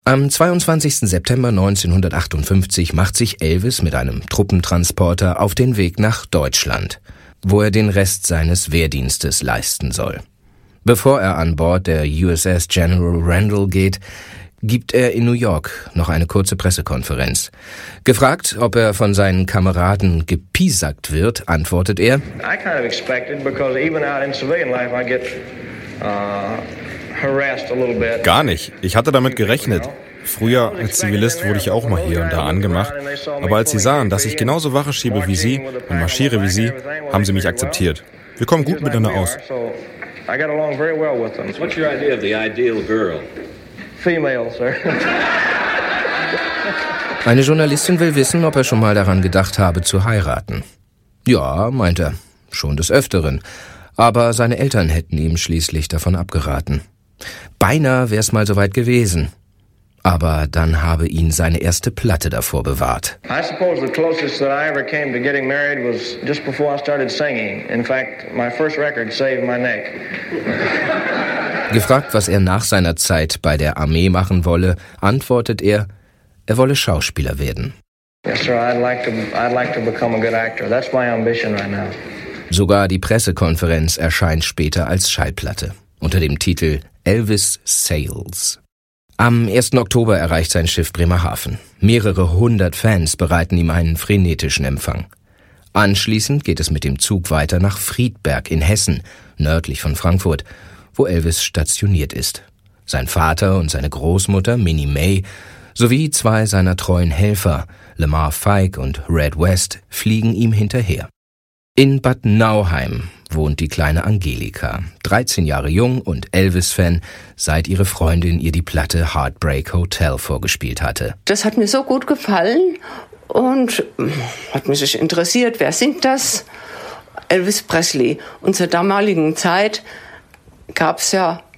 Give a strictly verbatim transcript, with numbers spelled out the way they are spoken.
Am zweiundzwanzigsten September neunzehnhundertachtundfünfzig macht sich Elvis mit einem Truppentransporter auf den Weg nach Deutschland, wo er den Rest seines Wehrdienstes leisten soll. Bevor er an Bord der U S S General Randall geht, gibt er in New York noch eine kurze Pressekonferenz. Gefragt, ob er von seinen Kameraden gepiesackt wird, antwortet er: I kind of expected, because even out in civilian life I get uh, harassed a little bit. Gar nicht. Ich hatte damit gerechnet. Früher als Zivilist wurde ich auch mal hier und da angemacht, aber als sie sahen, dass ich genauso Wache schiebe wie sie und marschiere wie sie, haben sie mich akzeptiert. Wir kommen gut miteinander aus. I got along very well with them. What's your idea of the ideal girl? Female, sir. Eine Journalistin will wissen, ob er schon mal daran gedacht habe, zu heiraten. Ja, meint er, schon des Öfteren. Aber seine Eltern hätten ihm schließlich davon abgeraten. Beinahe wär's mal soweit gewesen. Aber dann habe ihn seine erste Platte davor bewahrt. I suppose the closest that I ever came to getting married was just before I started singing. In fact, my first record saved my neck. Gefragt, was er nach seiner Zeit bei der Armee machen wolle, antwortet er, er wolle Schauspieler werden. Yes, sir, I'd like to, I'd like to become a good actor. That's my ambition right now. Sogar die Pressekonferenz erscheint später als Schallplatte unter dem Titel Elvis Sails. Am ersten Oktober erreicht sein Schiff Bremerhaven. Mehrere hundert Fans bereiten ihm einen frenetischen Empfang. Anschließend geht es mit dem Zug weiter nach Friedberg in Hessen, nördlich von Frankfurt, wo Elvis stationiert ist. Sein Vater und seine Großmutter Minnie May sowie zwei seiner treuen Helfer, Lamar Fike und Red West, fliegen ihm hinterher. In Bad Nauheim wohnt die kleine Angelika, dreizehn Jahre jung und Elvis-Fan, seit ihre Freundin ihr die Platte Heartbreak Hotel vorgespielt hatte. Das hat mir so gut gefallen und hat mich sich interessiert, wer singt das? Elvis Presley. Und zur damaligen Zeit gab es ja